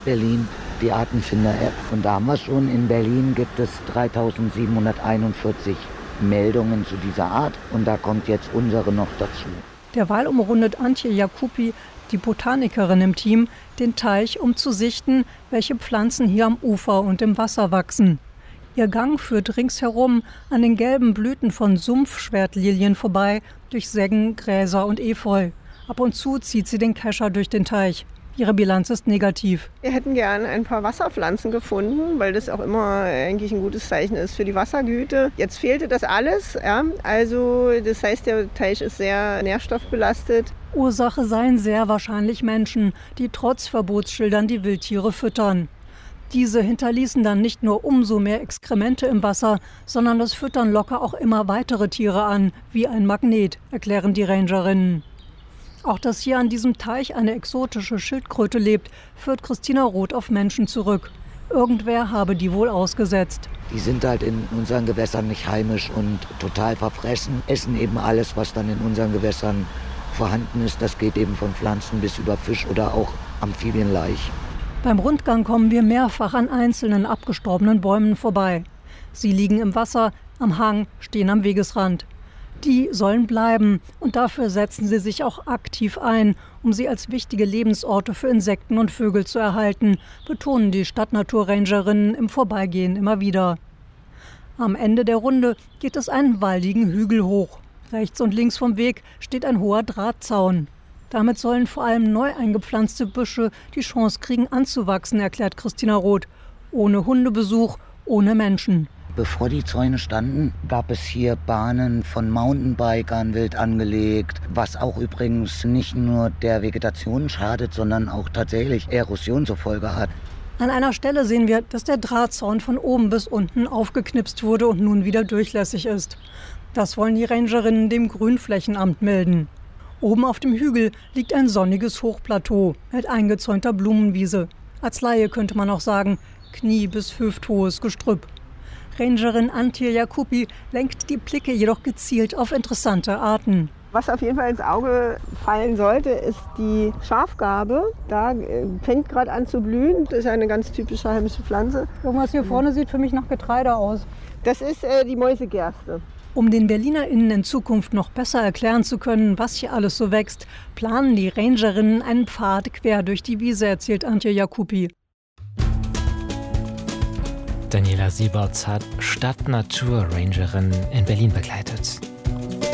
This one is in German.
Berlin, die Artenfinder-App. Und da haben wir schon, in Berlin gibt es 3741 Meldungen zu dieser Art. Und da kommt jetzt unsere noch dazu. Derweil umrundet Antje Jakupi, die Botanikerin im Team, den Teich, um zu sichten, welche Pflanzen hier am Ufer und im Wasser wachsen. Ihr Gang führt ringsherum an den gelben Blüten von Sumpfschwertlilien vorbei, durch Seggen, Gräser und Efeu. Ab und zu zieht sie den Kescher durch den Teich. Ihre Bilanz ist negativ. Wir hätten gern ein paar Wasserpflanzen gefunden, weil das auch immer eigentlich ein gutes Zeichen ist für die Wassergüte. Jetzt fehlte das alles. Ja. Also das heißt, der Teich ist sehr nährstoffbelastet. Ursache seien sehr wahrscheinlich Menschen, die trotz Verbotsschildern die Wildtiere füttern. Diese hinterließen dann nicht nur umso mehr Exkremente im Wasser, sondern das Füttern locker auch immer weitere Tiere an, wie ein Magnet, erklären die Rangerinnen. Auch dass hier an diesem Teich eine exotische Schildkröte lebt, führt Christina Roth auf Menschen zurück. Irgendwer habe die wohl ausgesetzt. Die sind halt in unseren Gewässern nicht heimisch und total verfressen, essen eben alles, was dann in unseren Gewässern vorhanden ist. Das geht eben von Pflanzen bis über Fisch oder auch Amphibienlaich. Beim Rundgang kommen wir mehrfach an einzelnen abgestorbenen Bäumen vorbei. Sie liegen im Wasser, am Hang, stehen am Wegesrand. Die sollen bleiben und dafür setzen sie sich auch aktiv ein, um sie als wichtige Lebensorte für Insekten und Vögel zu erhalten, betonen die Stadtnaturrangerinnen im Vorbeigehen immer wieder. Am Ende der Runde geht es einen waldigen Hügel hoch. Rechts und links vom Weg steht ein hoher Drahtzaun. Damit sollen vor allem neu eingepflanzte Büsche die Chance kriegen anzuwachsen, erklärt Christina Roth. Ohne Hundebesuch, ohne Menschen. Bevor die Zäune standen, gab es hier Bahnen von Mountainbikern wild angelegt, was auch übrigens nicht nur der Vegetation schadet, sondern auch tatsächlich Erosion zur Folge hat. An einer Stelle sehen wir, dass der Drahtzaun von oben bis unten aufgeknipst wurde und nun wieder durchlässig ist. Das wollen die Rangerinnen dem Grünflächenamt melden. Oben auf dem Hügel liegt ein sonniges Hochplateau mit eingezäunter Blumenwiese. Als Laie könnte man auch sagen, knie- bis hüfthohes Gestrüpp. Rangerin Antje Jakupi lenkt die Blicke jedoch gezielt auf interessante Arten. Was auf jeden Fall ins Auge fallen sollte, ist die Schafgarbe. Da fängt gerade an zu blühen. Das ist eine ganz typische heimische Pflanze. Irgendwas hier vorne sieht für mich nach Getreide aus. Das ist die Mäusegerste. Um den BerlinerInnen in Zukunft noch besser erklären zu können, was hier alles so wächst, planen die Rangerinnen einen Pfad quer durch die Wiese, erzählt Antje Jakupi. Daniela Sieberts hat Stadtnaturrangerin in Berlin begleitet.